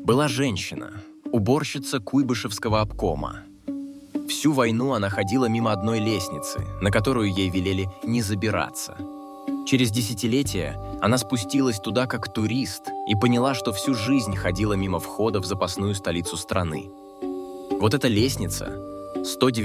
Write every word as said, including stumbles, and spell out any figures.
Была женщина, уборщица Куйбышевского обкома. Всю войну она ходила мимо одной лестницы, на которую ей велели не забираться. Через десятилетия она спустилась туда как турист и поняла, что всю жизнь ходила мимо входа в запасную столицу страны. Вот эта лестница, сто